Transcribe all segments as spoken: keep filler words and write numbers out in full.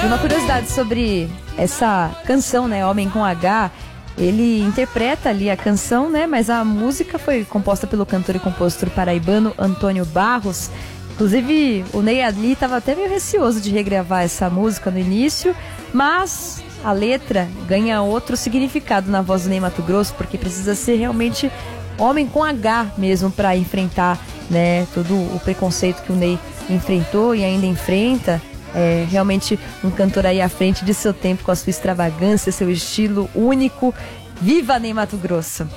uma curiosidade sobre essa canção, né, Homem com H. Ele interpreta ali a canção, né, mas a música foi composta pelo cantor e compositor paraibano Antônio Barros. Inclusive, o Ney ali estava até meio receoso de regravar essa música no início, mas a letra ganha outro significado na voz do Ney Matogrosso, porque precisa ser realmente homem com H mesmo para enfrentar, né, todo o preconceito que o Ney enfrentou e ainda enfrenta. É realmente um cantor aí à frente de seu tempo, com a sua extravagância, seu estilo único. Viva Ney Matogrosso!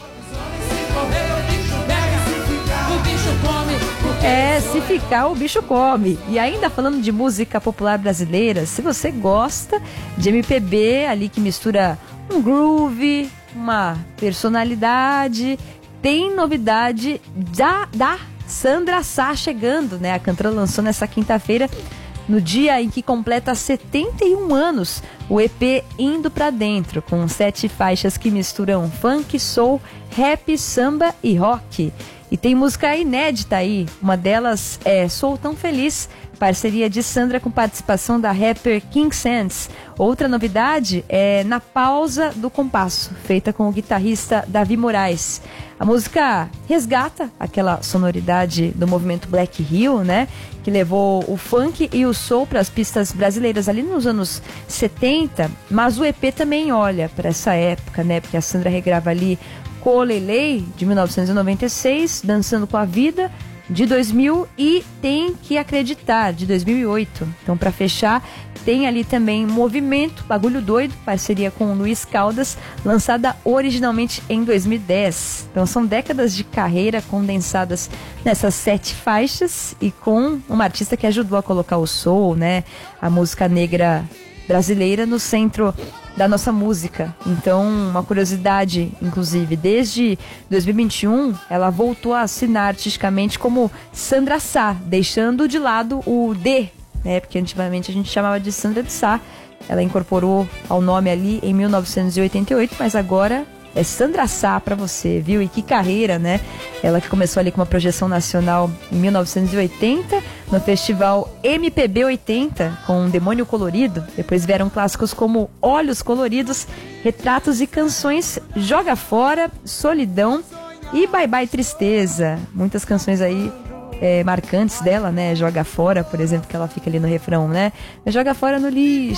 É, se ficar o bicho come. E ainda falando de música popular brasileira, se você gosta de M P B ali que mistura um groove, uma personalidade, tem novidade da, da Sandra Sá chegando, né? A cantora lançou nessa quinta-feira, no dia em que completa setenta e um anos, o E P Indo Pra Dentro, com sete faixas que misturam funk, soul, rap, samba e rock. E tem música inédita aí, uma delas é Sou Tão Feliz, parceria de Sandra com participação da rapper King Sands. Outra novidade é Na Pausa do Compasso, feita com o guitarrista Davi Moraes. A música resgata aquela sonoridade do movimento Black Hill, né, que levou o funk e o soul para as pistas brasileiras ali nos anos setenta, mas o E P também olha para essa época, né, porque a Sandra regrava ali Colelei, de mil novecentos e noventa e seis, Dançando com a Vida, de dois mil, e Tem Que Acreditar, de dois mil e oito. Então, para fechar, tem ali também Movimento, Bagulho Doido, parceria com o Luiz Caldas, lançada originalmente em dois mil e dez. Então, são décadas de carreira condensadas nessas sete faixas e com uma artista que ajudou a colocar o soul, né, a música negra brasileira no centro da nossa música. Então, uma curiosidade, inclusive, desde dois mil e vinte e um, ela voltou a assinar artisticamente como Sandra Sá, deixando de lado o D, né? Porque antigamente a gente chamava de Sandra de Sá. Ela incorporou ao nome ali em mil novecentos e oitenta e oito, mas agora é Sandra Sá pra você, viu? E que carreira, né? Ela que começou ali com uma projeção nacional em mil novecentos e oitenta, no festival M P B oitenta, com um Demônio Colorido. Depois vieram clássicos como Olhos Coloridos, Retratos e Canções, Joga Fora, Solidão e Bye Bye Tristeza. Muitas canções aí é, marcantes dela, né? Joga Fora, por exemplo, que ela fica ali no refrão, né? Joga fora no lixo.